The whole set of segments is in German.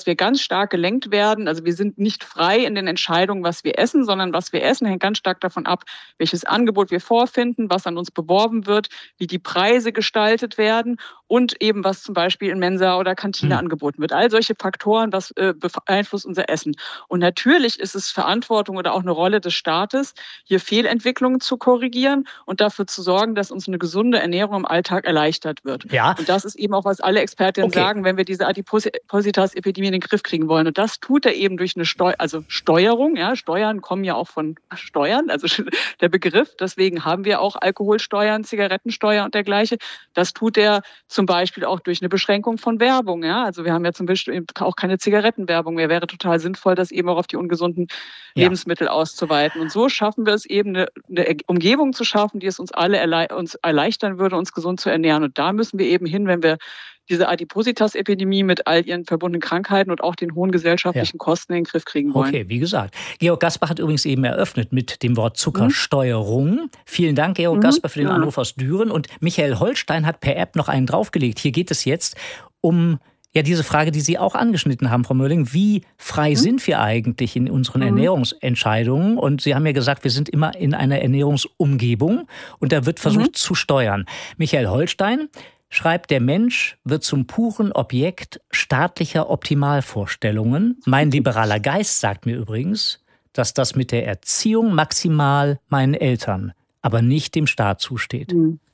dass wir ganz stark gelenkt werden. Also wir sind nicht frei in den Entscheidungen, was wir essen, sondern was wir essen, hängt ganz stark davon ab, welches Angebot wir vorfinden, was an uns beworben wird, wie die Preise gestaltet werden und eben was zum Beispiel in Mensa oder Kantine angeboten wird. All solche Faktoren, was beeinflusst unser Essen. Und natürlich ist es Verantwortung oder auch eine Rolle des Staates, hier Fehlentwicklungen zu korrigieren und dafür zu sorgen, dass uns eine gesunde Ernährung im Alltag erleichtert wird. Ja. Und das ist eben auch, was alle Expertinnen sagen, wenn wir diese Adipositas-Epidemie in den Griff kriegen wollen. Und das tut er eben durch eine Steuerung. Ja, Steuern kommen ja auch von Steuern, also der Begriff. Deswegen haben wir auch Alkoholsteuern, Zigarettensteuer und dergleichen. Das tut er zum Beispiel auch durch eine Beschränkung von Werbung. Ja? Also wir haben ja zum Beispiel auch keine Zigarettenwerbung mehr. Wäre total sinnvoll, das eben auch auf die ungesunden Lebensmittel auszuweiten. Und so schaffen wir es eben, eine Umgebung zu schaffen, die es uns alle erleichtern würde, uns gesund zu ernähren. Und da müssen wir eben hin, wenn wir diese Adipositas-Epidemie mit all ihren verbundenen Krankheiten und auch den hohen gesellschaftlichen Kosten in den Griff kriegen wollen. Okay, wie gesagt. Georg Gasper hat übrigens eben eröffnet mit dem Wort Zuckersteuerung. Vielen Dank, Georg Gasper, für den Anruf aus Düren. Und Michael Holstein hat per App noch einen draufgelegt. Hier geht es jetzt um diese Frage, die Sie auch angeschnitten haben, Frau Mölling. Wie frei sind wir eigentlich in unseren Ernährungsentscheidungen? Und Sie haben ja gesagt, wir sind immer in einer Ernährungsumgebung und da wird versucht zu steuern. Michael Holstein schreibt, der Mensch wird zum puren Objekt staatlicher Optimalvorstellungen. Mein liberaler Geist sagt mir übrigens, dass das mit der Erziehung maximal meinen Eltern, aber nicht dem Staat zusteht.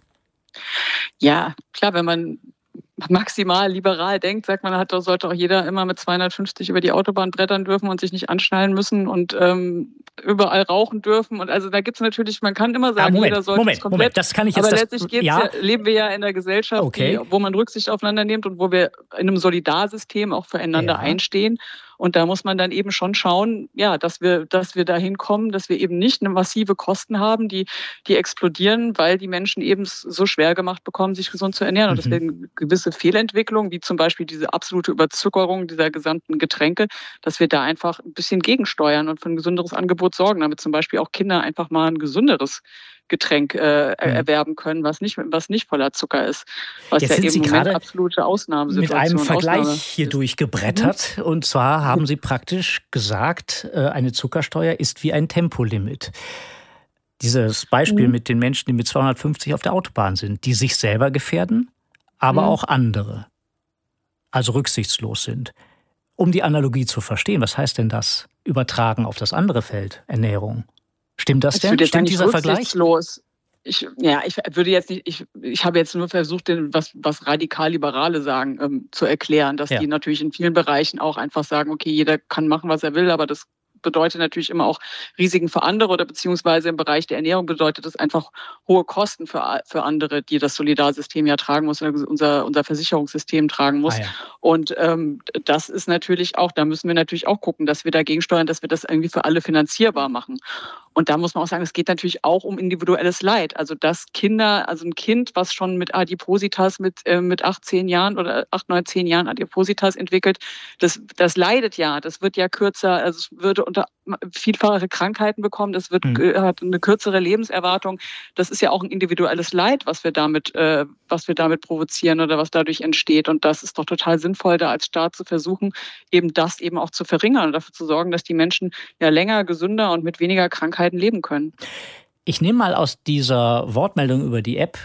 Ja, klar, wenn man maximal liberal denkt, sagt man, sollte auch jeder immer mit 250 über die Autobahn brettern dürfen und sich nicht anschnallen müssen und überall rauchen dürfen. Und also da gibt es natürlich, man kann immer sagen, jeder sollte es komplett. Das kann ich jetzt. Aber letztlich leben wir ja in einer Gesellschaft, wo man Rücksicht aufeinander nimmt und wo wir in einem Solidarsystem auch füreinander einstehen. Und da muss man dann eben schon schauen, dass wir dahin kommen, dass wir eben nicht eine massive Kosten haben, die explodieren, weil die Menschen eben so schwer gemacht bekommen, sich gesund zu ernähren. Und deswegen gewisse Fehlentwicklungen, wie zum Beispiel diese absolute Überzuckerung dieser gesamten Getränke, dass wir da einfach ein bisschen gegensteuern und für ein gesünderes Angebot sorgen, damit zum Beispiel auch Kinder einfach mal ein gesünderes Getränk erwerben können, was nicht voller Zucker ist. Was jetzt ja sind eben Sie im Moment gerade absolute Ausnahmesituation mit einem Vergleich hier durchgebrettert. Und zwar haben Sie praktisch gesagt, eine Zuckersteuer ist wie ein Tempolimit. Dieses Beispiel mit den Menschen, die mit 250 auf der Autobahn sind, die sich selber gefährden, aber auch andere, also rücksichtslos sind. Um die Analogie zu verstehen, was heißt denn das? Übertragen auf das andere Feld, Ernährung. Stimmt das denn? Stimmt dieser Vergleich? Ich würde jetzt nicht, ich habe jetzt nur versucht, was Radikal-Liberale sagen, zu erklären, dass die natürlich in vielen Bereichen auch einfach sagen, okay, jeder kann machen, was er will, aber das bedeutet natürlich immer auch Risiken für andere oder beziehungsweise im Bereich der Ernährung bedeutet es einfach hohe Kosten für andere, die das Solidarsystem ja tragen muss, unser Versicherungssystem tragen muss. Und das ist natürlich auch, da müssen wir natürlich auch gucken, dass wir dagegen steuern, dass wir das irgendwie für alle finanzierbar machen. Und da muss man auch sagen, es geht natürlich auch um individuelles Leid. Also dass Kinder, also ein Kind, was schon mit Adipositas mit 8, 10 Jahren oder 8, 9, 10 Jahren Adipositas entwickelt, das leidet ja. Das wird ja kürzer, also es würde unter vielfache Krankheiten bekommen, das hat eine kürzere Lebenserwartung. Das ist ja auch ein individuelles Leid, was wir damit provozieren oder was dadurch entsteht. Und das ist doch total sinnvoll, da als Staat zu versuchen, eben das eben auch zu verringern und dafür zu sorgen, dass die Menschen ja länger, gesünder und mit weniger Krankheiten leben können. Ich nehme mal aus dieser Wortmeldung über die App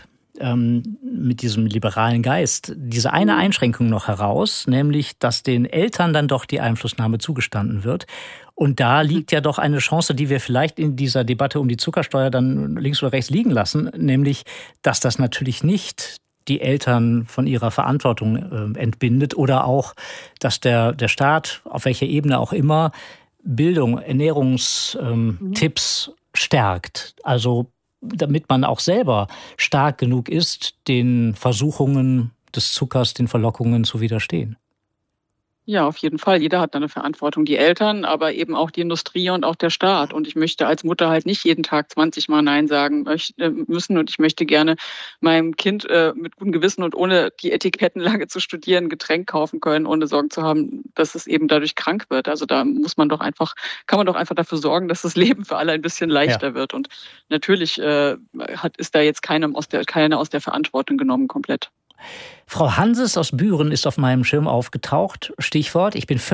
mit diesem liberalen Geist diese eine Einschränkung noch heraus, nämlich, dass den Eltern dann doch die Einflussnahme zugestanden wird. Und da liegt ja doch eine Chance, die wir vielleicht in dieser Debatte um die Zuckersteuer dann links oder rechts liegen lassen, nämlich, dass das natürlich nicht die Eltern von ihrer Verantwortung entbindet oder auch, dass der Staat, auf welcher Ebene auch immer, Bildung, Ernährungstipps stärkt. Also damit man auch selber stark genug ist, den Versuchungen des Zuckers, den Verlockungen zu widerstehen. Ja, auf jeden Fall. Jeder hat da eine Verantwortung. Die Eltern, aber eben auch die Industrie und auch der Staat. Und ich möchte als Mutter halt nicht jeden Tag 20 Mal Nein sagen müssen. Und ich möchte gerne meinem Kind mit gutem Gewissen und ohne die Etiketten lange zu studieren, ein Getränk kaufen können, ohne Sorgen zu haben, dass es eben dadurch krank wird. Also da kann man doch einfach dafür sorgen, dass das Leben für alle ein bisschen leichter wird. Und natürlich ist da jetzt keiner aus der Verantwortung genommen komplett. Frau Hanses aus Büren ist auf meinem Schirm aufgetaucht. Stichwort, ich bin